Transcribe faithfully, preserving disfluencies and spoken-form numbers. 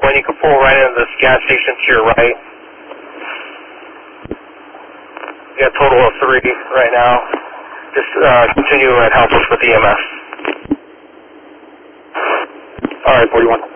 forty-one, you can pull right into this gas station to your right. You got a total of three right now. Just uh, continue and help us with E M S. All right, forty-one.